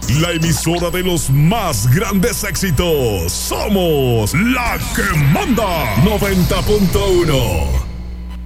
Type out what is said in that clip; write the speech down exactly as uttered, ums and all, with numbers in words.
la emisora de los más grandes éxitos. Somos la que manda. noventa punto uno.